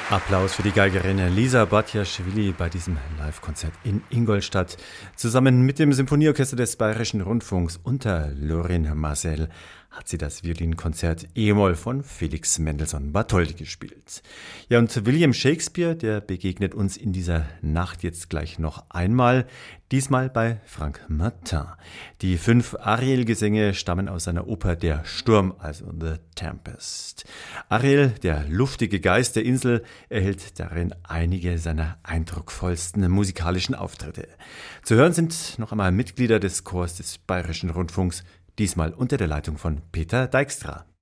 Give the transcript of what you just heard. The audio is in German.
Applaus für die Geigerin Lisa Batjaschwili bei diesem Live-Konzert in Ingolstadt. Zusammen mit dem Symphonieorchester des Bayerischen Rundfunks unter Lorin Maazel hat sie das Violinkonzert E-Moll von Felix Mendelssohn Bartholdy gespielt. Ja, und William Shakespeare, der begegnet uns in dieser Nacht jetzt gleich noch einmal, diesmal bei Frank Martin. Die 5 Ariel-Gesänge stammen aus seiner Oper Der Sturm, also The Tempest. Ariel, der luftige Geist der Insel, erhält darin einige seiner eindrucksvollsten musikalischen Auftritte. Zu hören sind noch einmal Mitglieder des Chors des Bayerischen Rundfunks, diesmal unter der Leitung von Peter Dijkstra.